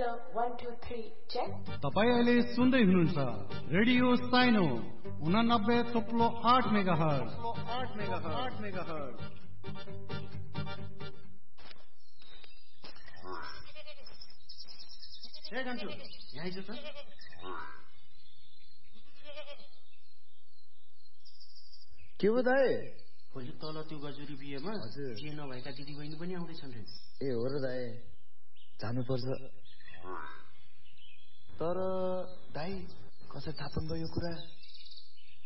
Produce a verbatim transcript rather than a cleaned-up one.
one two three check. तपाईं अहिले सुन्दै हुनुहुन्छ रेडियो साइनो उनानब्बे थोप्लो आठ मेगाहर्ज आठ मेगाहर्ज आठ मेगाहर्ज। ए गान्छु यहाँ आइज त। के हो दाइ? भोलि तल त्यो गजुरी बिहेमा जे नभएका दिदी बहिनी पनि आउँदैछन् रे। ए हो र दाइ, जानुपर्छ। तर दाइ कसरी थाहा पाउनुभयो यो कुरा?